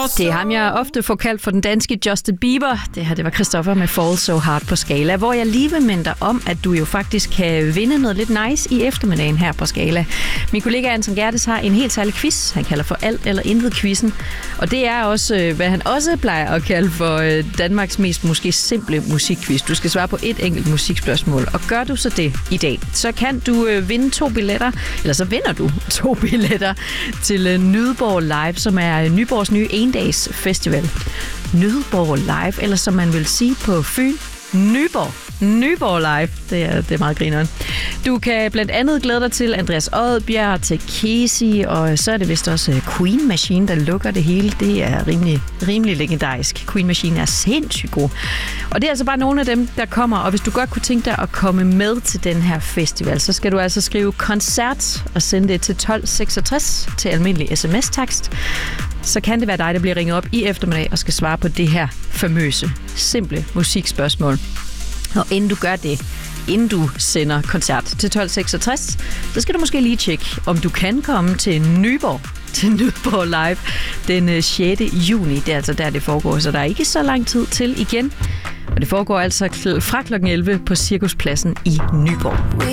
Det er ham, jeg ofte får kaldt for den danske Justin Bieber. Det var Christoffer med Fall So Hard på Skala, hvor jeg lige vil minde dig om, at du jo faktisk kan vinde noget lidt nice i eftermiddagen her på Skala. Min kollega Anton Gerdes har en helt særlig quiz. Han kalder for alt eller intet quizzen. Og det er også, hvad han også plejer at kalde for Danmarks mest måske simple musikquiz. Du skal svare på et enkelt musikspørgsmål. Og gør du så det i dag, så kan du vinde 2 billetter, eller så vinder du 2 billetter til Nyborg Live, som er Nyborgs nye endags festival. Nyborg Live, eller som man vil sige på Fyn, Nyborg Live. Det er meget grineren. Du kan blandt andet glæde dig til Andreas Odbjerg, til Casey, og så er det vist også Queen Machine, der lukker det hele. Det er rimelig legendarisk. Queen Machine er sindssygt god. Og det er altså bare nogle af dem, der kommer, og hvis du godt kunne tænke dig at komme med til den her festival, så skal du altså skrive koncert og sende det til 1266 til almindelig sms-tekst. Så kan det være dig, der bliver ringet op i eftermiddag og skal svare på det her famøse, simple musikspørgsmål. Og inden du gør det, inden du sender koncert til 1266, så skal du måske lige tjekke, om du kan komme til Nyborg Live den 6. juni. Det er altså der, det foregår, så der er ikke så lang tid til igen. Og det foregår altså fra kl. 11 på Cirkuspladsen i Nyborg.